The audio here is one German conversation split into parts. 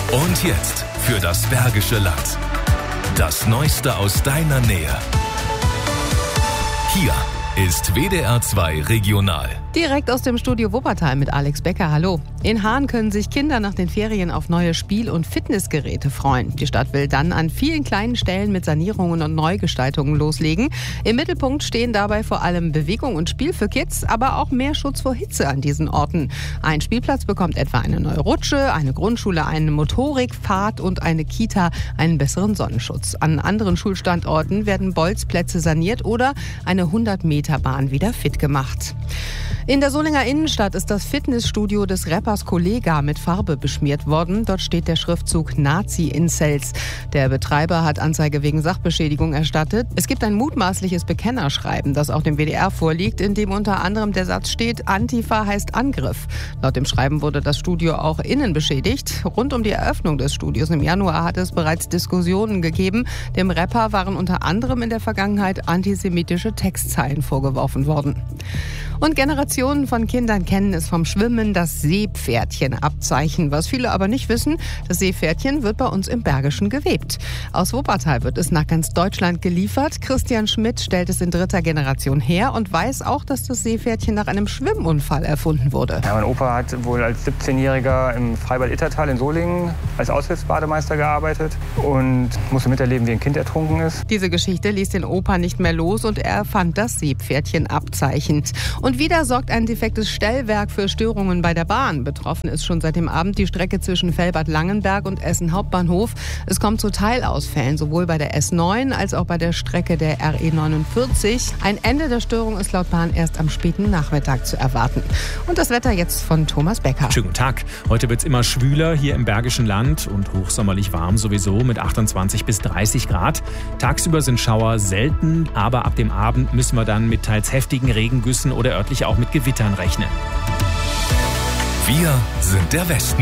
Und jetzt für das Bergische Land. Das Neueste aus deiner Nähe. Hier ist WDR 2 Regional. Direkt aus dem Studio Wuppertal mit Alex Becker. Hallo. In Haan können sich Kinder nach den Ferien auf neue Spiel- und Fitnessgeräte freuen. Die Stadt will dann an vielen kleinen Stellen mit Sanierungen und Neugestaltungen loslegen. Im Mittelpunkt stehen dabei vor allem Bewegung und Spiel für Kids, aber auch mehr Schutz vor Hitze an diesen Orten. Ein Spielplatz bekommt etwa eine neue Rutsche, eine Grundschule einen Motorikpfad und eine Kita einen besseren Sonnenschutz. An anderen Schulstandorten werden Bolzplätze saniert oder eine 100-Meter-Bahn wieder fit gemacht. In der Solinger Innenstadt ist das Fitnessstudio des Rappers Kollega mit Farbe beschmiert worden. Dort steht der Schriftzug Nazi-Incels. Der Betreiber hat Anzeige wegen Sachbeschädigung erstattet. Es gibt ein mutmaßliches Bekennerschreiben, das auch dem WDR vorliegt, in dem unter anderem der Satz steht, Antifa heißt Angriff. Laut dem Schreiben wurde das Studio auch innen beschädigt. Rund um die Eröffnung des Studios im Januar hat es bereits Diskussionen gegeben. Dem Rapper waren unter anderem in der Vergangenheit antisemitische Textzeilen vorgeworfen worden. Und Generationen von Kindern kennen es vom Schwimmen, das Seepferdchen-Abzeichen. Was viele aber nicht wissen, das Seepferdchen wird bei uns im Bergischen gewebt. Aus Wuppertal wird es nach ganz Deutschland geliefert. Christian Schmidt stellt es in 3. Generation her und weiß auch, dass das Seepferdchen nach einem Schwimmunfall erfunden wurde. Ja, mein Opa hat wohl als 17-Jähriger im Freibad Ittertal in Solingen als Aushilfsbademeister gearbeitet und musste miterleben, wie ein Kind ertrunken ist. Diese Geschichte ließ den Opa nicht mehr los und er fand das Seepferdchen-Abzeichen. Und wieder sorgt ein defektes Stellwerk für Störungen bei der Bahn. Betroffen ist schon seit dem Abend die Strecke zwischen Fellbad-Langenberg und Essen Hauptbahnhof. Es kommt zu Teilausfällen, sowohl bei der S9 als auch bei der Strecke der RE 49. Ein Ende der Störung ist laut Bahn erst am späten Nachmittag zu erwarten. Und das Wetter jetzt von Thomas Becker. Schönen guten Tag. Heute wird es immer schwüler hier im Bergischen Land und hochsommerlich warm sowieso mit 28 bis 30 Grad. Tagsüber sind Schauer selten, aber ab dem Abend müssen wir dann mit teils heftigen Regengüssen oder örtlich auch mit Gewittern rechnen. Wir sind der Westen.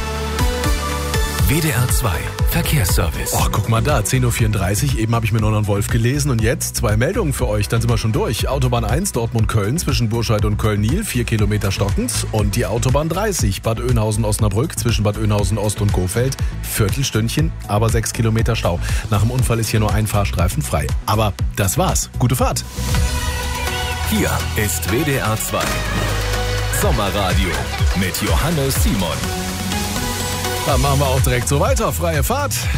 WDR 2 Verkehrsservice. Ach, guck mal da, 10.34 Uhr, eben habe ich mir noch einen Wolf gelesen und jetzt 2 Meldungen für euch, dann sind wir schon durch. Autobahn 1 Dortmund-Köln zwischen Burscheid und Köln-Nil, 4 Kilometer stockend und die Autobahn 30 Bad Oeynhausen-Osnabrück zwischen Bad Oeynhausen-Ost und Kofeld, Viertelstündchen, aber 6 Kilometer Stau. Nach dem Unfall ist hier nur ein Fahrstreifen frei. Aber das war's, gute Fahrt. Hier ist WDR 2 Sommerradio mit Johannes Simon. Dann machen wir auch direkt so weiter, freie Fahrt.